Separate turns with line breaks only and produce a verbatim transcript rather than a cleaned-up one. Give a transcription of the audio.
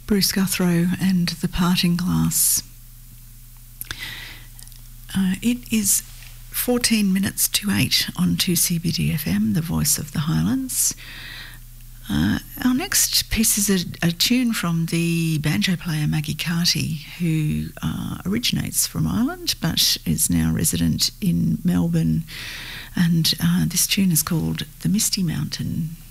Bruce Guthrow and The Parting Glass. Uh, it is fourteen minutes to eight on two C B D F M, the voice of the Highlands. Uh, our next piece is a, a tune from the banjo player Maggie Carty, who uh, originates from Ireland but is now resident in Melbourne. And uh, this tune is called The Misty Mountain.